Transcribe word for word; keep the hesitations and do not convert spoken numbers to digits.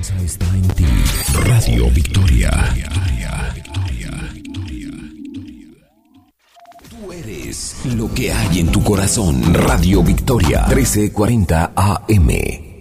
está en ti. Radio Victoria. Tú eres lo que hay en tu corazón. Radio Victoria, trece cuarenta A M.